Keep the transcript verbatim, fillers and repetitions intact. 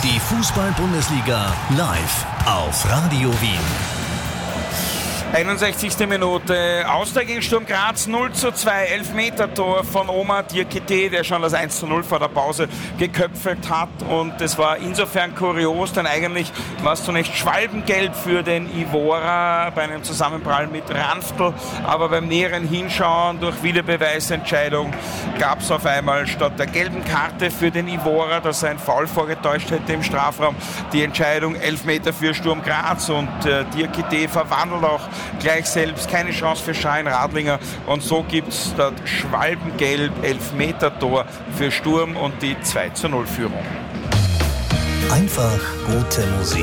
Die Fußball-Bundesliga live auf Radio Wien. einundsechzigste Minute, Austria gegen Sturm Graz, null zu zwei, Elfmeter-Tor von Omar Diakité, der schon das eins zu null vor der Pause geköpfelt hat. Und das war insofern kurios, denn eigentlich war es zunächst Schwalbengelb für den Ivora bei einem Zusammenprall mit Ranftl. Aber beim näheren Hinschauen durch Videobeweisentscheidung gab es auf einmal statt der gelben Karte für den Ivora, dass er ein Foul vorgetäuscht hätte im Strafraum, die Entscheidung Elfmeter für Sturm Graz. Und äh, Diakité verwandelt auch gleich selbst, keine Chance für Schein Radlinger, und so gibt es das Schwalbengelb Elfmeter-Tor für Sturm und die zwei zu null Führung. Einfach gute Musik.